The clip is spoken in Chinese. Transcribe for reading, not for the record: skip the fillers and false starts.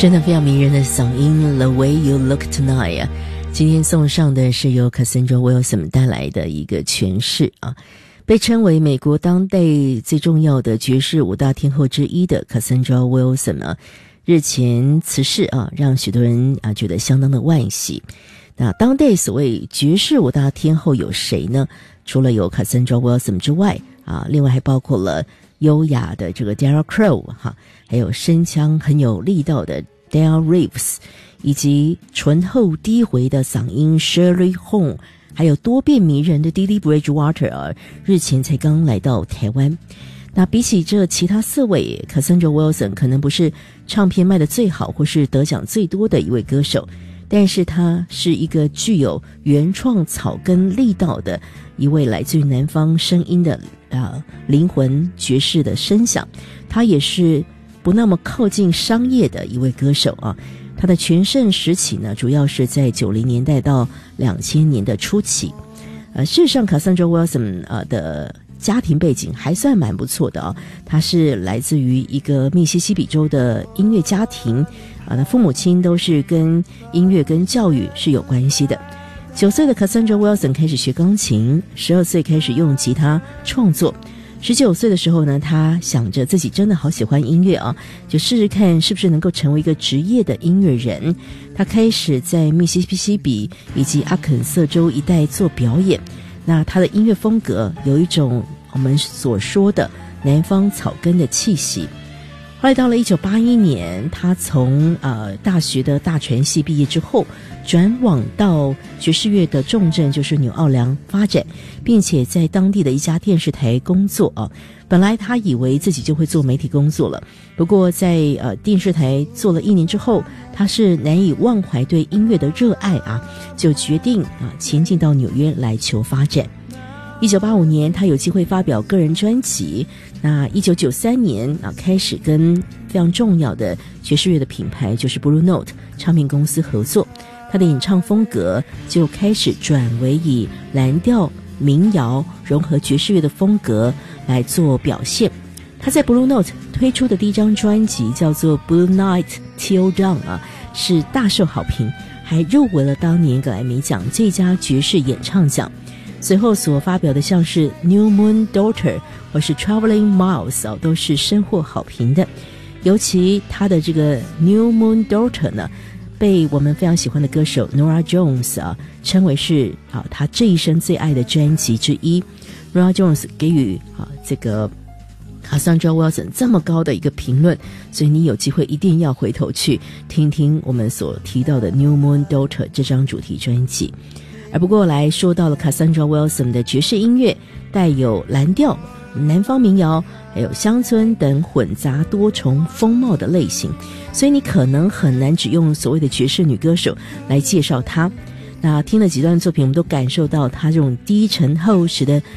真的非常迷人的嗓音 The Way You Look Tonight 啊，今天送上的是由 Cassandra Wilson 带来的一个诠释啊。被称为美国当代最重要的爵士五大天后之一的 Cassandra Wilson 啊，日前辞世啊，让许多人觉得相当的惋惜。那当代所谓爵士五大天后有谁呢？除了有 Cassandra Wilson 之外啊，另外还包括了优雅的这个 Dara Crow 哈，还有声腔很有力道的 Dale Reeves， 以及醇厚低回的嗓音 Shirley Hong， 还有多变迷人的 Didi Bridgewater 啊，日前才刚来到台湾。那比起这其他四位 Cassandra Wilson 可能不是唱片卖得最好或是得奖最多的一位歌手，但是他是一个具有原创草根力道的一位来自于南方声音的灵魂爵士的声响。他也是不那么靠近商业的一位歌手啊。他的全盛时期呢，主要是在90年代到2000年的初期。事实上 Cassandra Wilson 的家庭背景还算蛮不错的啊。他是来自于一个密西西比州的音乐家庭啊，他父母亲都是跟音乐跟教育是有关系的。9岁的 Cassandra Wilson 开始学钢琴，12岁开始用吉他创作。19岁的时候呢，他想着自己真的好喜欢音乐啊，就试试看是不是能够成为一个职业的音乐人。他开始在密西西比以及阿肯色州一带做表演。那他的音乐风格有一种我们所说的南方草根的气息。后来到了1981年，他从大学的大传系毕业之后，转往到爵士乐的重镇就是纽奥良发展，并且在当地的一家电视台工作啊。本来他以为自己就会做媒体工作了，不过在电视台做了1年之后，他是难以忘怀对音乐的热爱啊，就决定前进到纽约来求发展。1985年他有机会发表个人专辑。那1993年开始跟非常重要的爵士乐的品牌就是 Blue Note 唱片公司合作，他的演唱风格就开始转为以蓝调民谣融合爵士乐的风格来做表现。他在 Blue Note 推出的第一张专辑叫做 Blue Night Till Dawn 是大受好评，还入围了当年格莱美奖最佳爵士演唱奖。随后所发表的像是 New Moon Daughter 或是 Traveling Miles 都是深获好评的。尤其他的这个 New Moon Daughter 呢，被我们非常喜欢的歌手 Norah Jones 称为是他这一生最爱的专辑之一。Norah Jones 给予这个 Cassandra Wilson 这么高的一个评论，所以你有机会一定要回头去听听我们所提到的 New Moon Daughter 这张主题专辑。而不过来说到了 Cassandra Wilson 的爵士音乐，带有蓝调、南方民谣还有乡村等混杂多重风貌的类型，所以你可能很难只用所谓的爵士女歌手来介绍她。那听了几段作品，我们都感受到她这种低沉厚实的